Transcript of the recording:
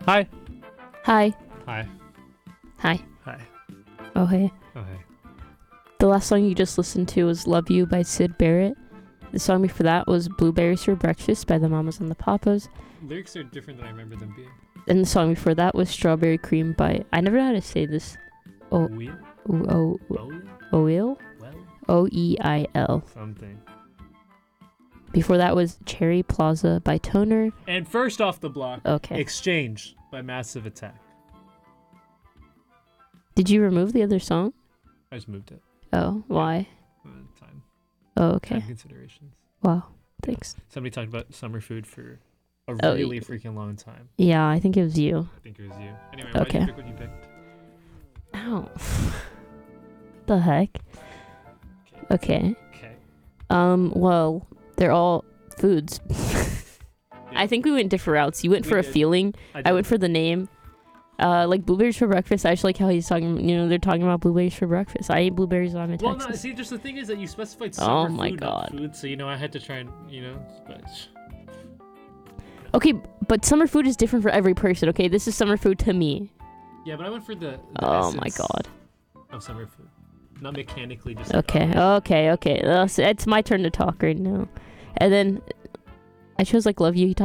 Hi. Hi. Hi. Hi. Hi. Oh, hey. Oh, hey. The last song you just listened to was Love You by Syd Barrett. The song before that was Blueberries for Breakfast by the Mamas and the Papas. Lyrics are different than I remember them being. And the song before that was Strawberry Cream by... I never know how to say this. Oh, Wheel? oh, Oil? Well, O-E-I-L. something. Before that was Cherry Plaza by Toner. And first off the block, Okay. Exchange by Massive Attack. Did you remove the other song? I just moved it. Oh, why? Time. Oh, okay. Time considerations. Wow. Thanks. Somebody talked about summer food for a Oh, really freaking long time. Yeah, I think it was you. I think it was you. Anyway, why did Okay. you pick what you picked? Ow. The heck? Okay. Okay. Well, they're all foods. I think we went different routes. You went We for a did. feeling. I went for the name. Like blueberries for breakfast. I just like how he's talking. They're talking about blueberries for breakfast. I eat blueberries when I'm in Well, Texas. no, see, just the thing is that you specified Oh summer my food, God. not food, so, I had to try and, but... Okay, but summer food is different for every person. Okay, this is summer food to me. Yeah, but I went for the Oh my essence God. of summer food. Not mechanically just Okay, okay. It's my turn to talk right now. And then I chose like Love You. He